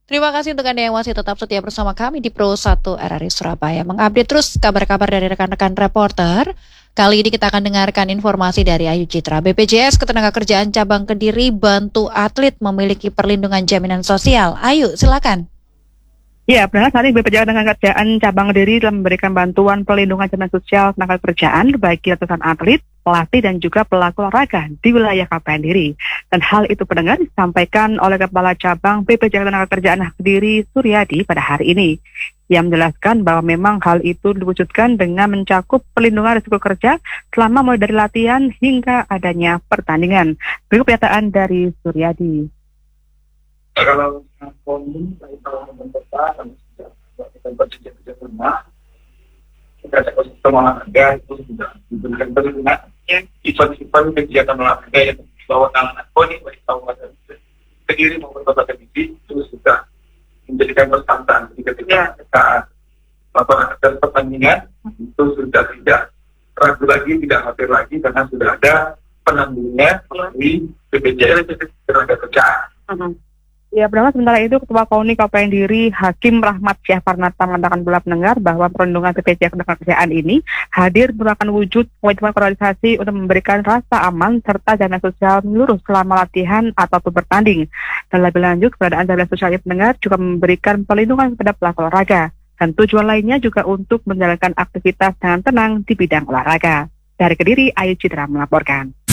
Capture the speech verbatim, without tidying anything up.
Terima kasih untuk Anda yang masih tetap setia bersama kami di Pro satu R R I Surabaya. Mengupdate terus kabar-kabar dari rekan-rekan reporter. Kali ini kita akan dengarkan informasi dari Ayu Citra. B P J S Ketenagakerjaan Cabang Kediri bantu atlet memiliki perlindungan jaminan sosial. Ayu, silakan. Ya, benar saat ini B P J S Ketenagakerjaan Cabang Kediri telah memberikan bantuan perlindungan jaminan sosial tenaga kerjaan bagi ratusan atlet, pelatih dan juga pelaku olahraga di wilayah Kabupaten Kediri. Dan hal itu pendengar disampaikan oleh Kepala Cabang B P J S Ketenagakerjaan Kediri Suryadi pada hari ini. Ia menjelaskan bahwa memang hal itu diwujudkan dengan mencakup perlindungan risiko kerja selama mulai dari latihan hingga adanya pertandingan. Berikut pernyataan dari Suryadi. Kalau komun, kalau pemerintah, kita berjaya kerja rumah, kita ada ekosistem olahraga itu sudah diberikan perlindungan. Event-event kegiatan olahraga yang dibawa tangan KONI, baik Kabupaten Kediri maupun Kota Kediri itu sudah menjadikan persyaratan. Jadi ketika saat lapangan pertandingan itu sudah tidak ragu lagi, tidak khawatir lagi karena sudah ada penanggulangan melalui B P J S Ketenagakerjaan. Ya, benar. Sementara itu, Ketua KONI Kabupaten Kediri, Hakim Rahmat Syahparnata mengatakan pula pendengar bahwa perlindungan B P J S Ketenagakerjaan ini hadir merupakan wujud komitmen organisasi untuk memberikan rasa aman serta jaminan sosial menyeluruh selama latihan ataupun bertanding. Dan lebih lanjut, keberadaan jaminan sosial ini pendengar juga memberikan perlindungan kepada pelaku olahraga. Dan tujuan lainnya juga untuk menjalankan aktivitas dengan tenang di bidang olahraga. Dari Kediri, Ayu Citra melaporkan.